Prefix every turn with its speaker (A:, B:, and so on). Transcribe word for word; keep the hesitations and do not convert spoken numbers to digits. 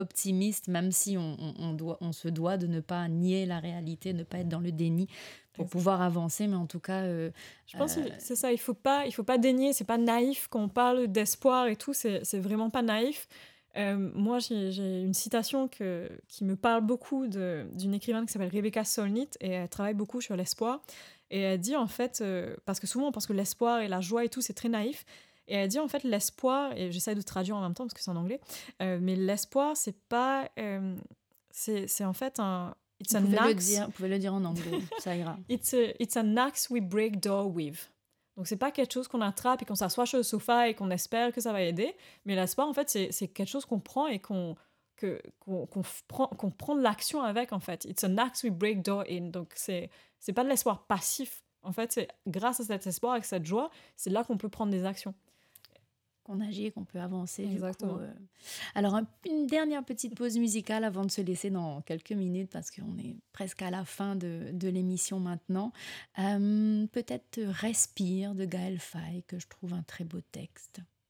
A: optimiste, même si on, on- on doit, on se doit de ne pas nier la réalité, ne pas être dans le déni pour
B: Ex
A: pouvoir avancer. Mais en tout cas, euh,
B: Je pense que
A: euh,
B: c'est ça, il faut pas il faut pas dénier, c'est pas naïf quand on parle d'espoir et tout, c'est c'est vraiment pas naïf. Hem, moi, j'ai j'ai une citation que qui me parle beaucoup de d'une écrivaine qui s'appelle Rebecca Solnit et elle travaille beaucoup sur l'espoir et elle dit en fait, heu, parce que souvent on pense que l'espoir et la joie et tout, c'est très naïf et elle dit en fait l'espoir et j'essaie de traduire en même temps parce que c'est en anglais, heu, mais l'espoir c'est pas, hem, c'est c'est en fait un it's
A: vous
B: an
A: pouvez le
B: axe.
A: dire, vous pouvez le dire en anglais, ça ira.
B: It's a, it's an axe we break door with. Donc, c'est pas quelque chose qu'on attrape et qu'on s'assoit sur le sofa et qu'on espère que ça va aider. Mais l'espoir, en fait, c'est, c'est quelque chose qu'on prend et qu'on, que, qu'on, qu'on f- prend, qu'on prend de l'action avec, en fait. It's an axe we break door in. Donc, c'est, c'est pas de l'espoir passif. En fait, c'est grâce à cet espoir et cette joie, c'est là qu'on peut prendre des actions.
A: Qu'on agit, qu'on peut avancer du coup.
B: Exactement.
A: euh. Alors un- une dernière petite pause musicale avant de se laisser dans quelques minutes parce qu'on est presque à la fin de, de l'émission maintenant. Euh, peut-être Respire de Gaël Faye que je trouve un très beau texte.